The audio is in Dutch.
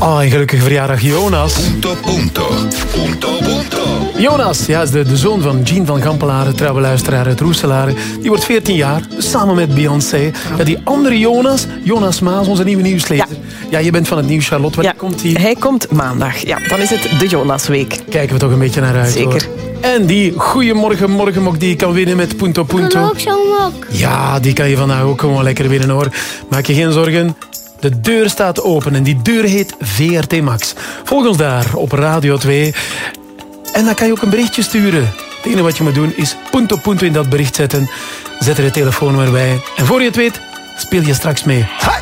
Oh, en gelukkige verjaardag Jonas. Jonas, ja, is de zoon van Jean van Gampelaren, trouwe luisteraar uit Roeselare. Die wordt 14 jaar, samen met Beyoncé. Ja, die andere Jonas Maas, onze nieuwe nieuwslezer. Ja, je bent van het nieuws, Charlotte. Wanneer komt hij? Hij komt maandag. Ja, dan is het de Jonasweek. Kijken we toch een beetje naar uit. Zeker. Hoor. En die goeiemorgen morgenmok die je kan winnen met Punto Punto. Kan ook zo'n mok. Ja, die kan je vandaag ook gewoon lekker winnen, hoor. Maak je geen zorgen. De deur staat open en die deur heet VRT Max. Volg ons daar op Radio 2. En dan kan je ook een berichtje sturen. Het enige wat je moet doen is Punto in dat bericht zetten. Zet er het telefoonnummer bij. En voor je het weet, speel je straks mee. Ha!